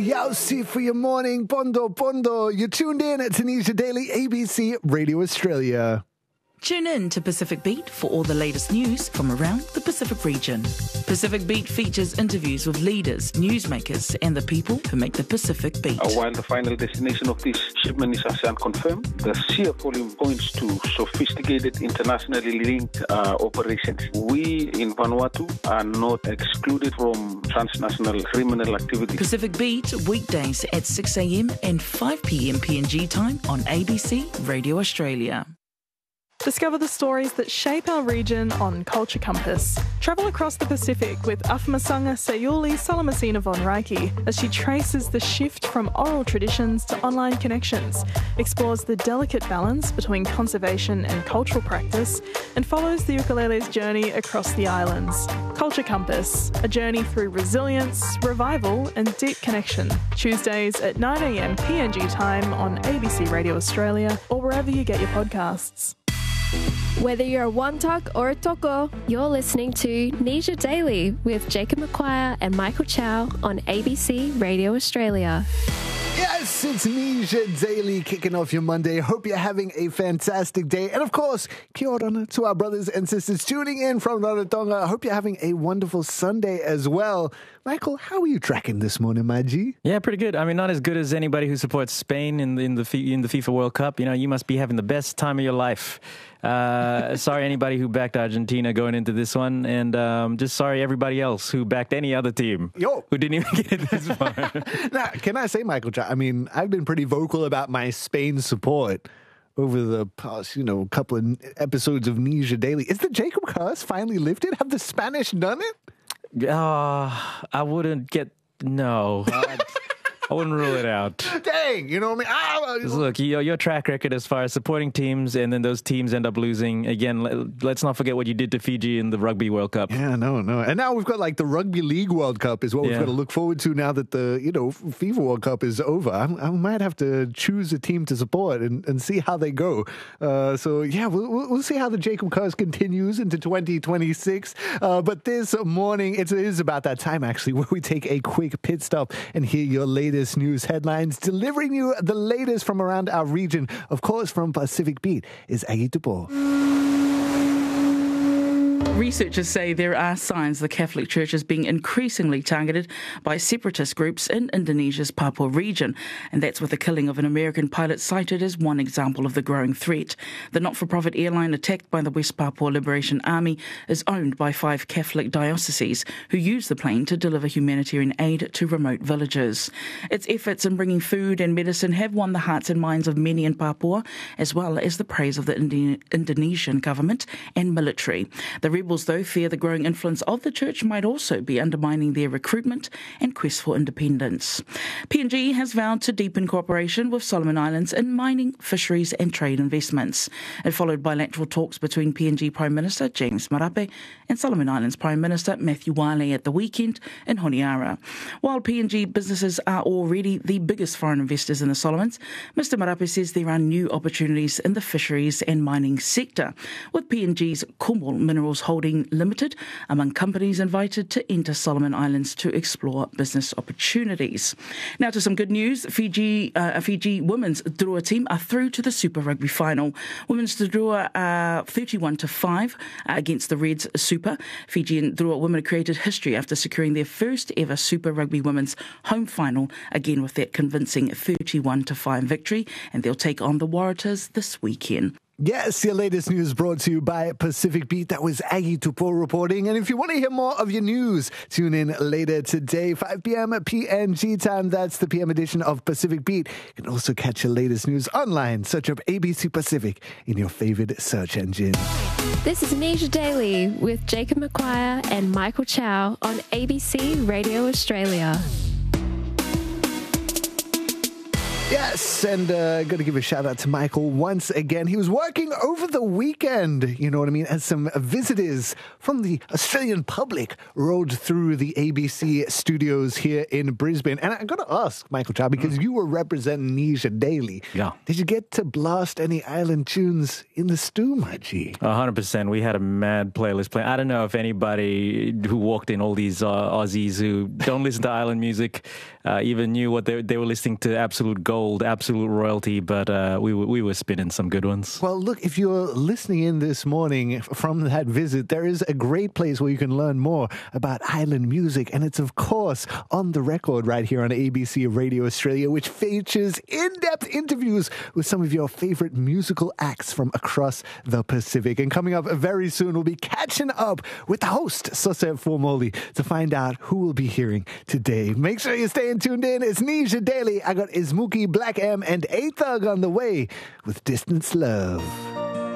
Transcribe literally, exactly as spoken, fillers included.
Yausi for your morning, Bondo Bondo. You're tuned in at Tunisia Daily, A B C Radio Australia. Tune in to Pacific Beat for all the latest news from around the Pacific region. Pacific Beat features interviews with leaders, newsmakers, and the people who make the Pacific Beat. Uh, while the final destination of this shipment is unconfirmed, the sheer volume points to sophisticated, internationally linked uh, operations. We in Vanuatu are not excluded from transnational criminal activity. Pacific Beat, weekdays at six a.m. and five p.m. P N G time on A B C Radio Australia. Discover the stories that shape our region on Culture Compass. Travel across the Pacific with Afamasanga Sayuli Salamasina von Reiki as she traces the shift from oral traditions to online connections, explores the delicate balance between conservation and cultural practice, and follows the ukulele's journey across the islands. Culture Compass, a journey through resilience, revival and deep connection. Tuesdays at nine a.m. P N G time on A B C Radio Australia or wherever you get your podcasts. Whether you're a Wantok or a Toko, you're listening to Nisia Daily with Jacob McQuire and Michael Chow on A B C Radio Australia. Yes, it's Nisia Daily kicking off your Monday. Hope you're having a fantastic day. And of course, kia ora to our brothers and sisters tuning in from Rarotonga. I hope you're having a wonderful Sunday as well. Michael, how are you tracking this morning, my G? Yeah, pretty good. I mean, not as good as anybody who supports Spain in the, in the in the FIFA World Cup. You know, you must be having the best time of your life. Uh, sorry, anybody who backed Argentina going into this one, and um, just sorry everybody else who backed any other team Yo. who didn't even get it this far. Now, can I say, Michael, I mean, I've been pretty vocal about my Spain support over the past, you know, couple of episodes of Nisia Daily. Is the Jacob curse finally lifted? Have the Spanish done it? Uh, I wouldn't get, no. I, I wouldn't rule it out. Dang, you know what I mean? Ah, Look, your, your track record as far as supporting teams and then those teams end up losing. Again, let, let's not forget what you did to Fiji in the Rugby World Cup. Yeah, no, no. And now we've got like the Rugby League World Cup is what we've Yeah. got to look forward to now that the, you know, FIFA World Cup is over. I, I might have to choose a team to support and, and see how they go. Uh, so, yeah, we'll, we'll see how the Jacob curse continues into twenty twenty-six. Uh, but this morning, it is about that time, actually, where we take a quick pit stop and hear your latest news headlines, delivering you the latest from around our region. Of course, from Pacific Beat is Aggie Tupo. Researchers say there are signs the Catholic Church is being increasingly targeted by separatist groups in Indonesia's Papua region, and that's with the killing of an American pilot cited as one example of the growing threat. The not-for-profit airline attacked by the West Papua Liberation Army is owned by five Catholic dioceses who use the plane to deliver humanitarian aid to remote villages. Its efforts in bringing food and medicine have won the hearts and minds of many in Papua, as well as the praise of the Indi- Indonesian government and military. The rebels, though, fear the growing influence of the church might also be undermining their recruitment and quest for independence. P N G has vowed to deepen cooperation with Solomon Islands in mining, fisheries and trade investments. It followed bilateral talks between P N G Prime Minister James Marape and Solomon Islands Prime Minister Matthew Wiley at the weekend in Honiara. While P N G businesses are already the biggest foreign investors in the Solomons, Mister Marape says there are new opportunities in the fisheries and mining sector, with P N G's Kumul Minerals Holding Limited among companies invited to enter Solomon Islands to explore business opportunities. Now to some good news. Fiji, uh, Fiji women's Drua team are through to the Super Rugby final. Women's Drua are thirty-one to five against the Reds Super. Fijian Drua women created history after securing their first ever Super Rugby women's home final, again with that convincing thirty-one to five victory, and they'll take on the Waratahs this weekend. Yes, your latest news brought to you by Pacific Beat. That was Aggie Tupo reporting. And if you want to hear more of your news, tune in later today, five p.m. at P N G time. That's the P M edition of Pacific Beat. You can also catch your latest news online. Search up A B C Pacific in your favorite search engine. This is Nisia Daily with Jacob McQuire and Michael Chow on A B C Radio Australia. Yes, and uh, got to give a shout out to Michael once again. He was working over the weekend, you know what I mean, as some visitors from the Australian public rode through the A B C studios here in Brisbane. And I got to ask, Michael Chow, because mm. you were representing Nisia Daily. Yeah. Did you get to blast any island tunes in the stew, my G? one hundred percent. We had a mad playlist playing. I don't know if anybody who walked in, all these uh, Aussies who don't listen to island music, uh, even knew what they they were listening to. Absolute gold, absolute royalty. But uh, we were we were spinning some good ones. Well, look, if you're listening in this morning from that visit, there is a great place where you can learn more about island music, and it's of course On the Record right here on A B C Radio Australia, which features in-depth interviews with some of your favorite musical acts from across the Pacific. And coming up very soon, we'll be catching up with the host, Sosep Formoli, to find out who we'll be hearing today. Make sure you're staying tuned in. It's Nisha Daily. I got Ismuki, Black M, and A-Thug on the way with Distance Love.